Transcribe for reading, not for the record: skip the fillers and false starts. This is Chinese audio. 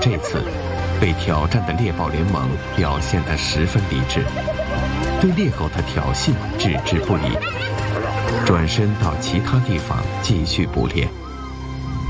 这次被挑战的猎豹联盟表现得十分理智，对猎狗的挑衅置之不理，转身到其他地方继续捕猎。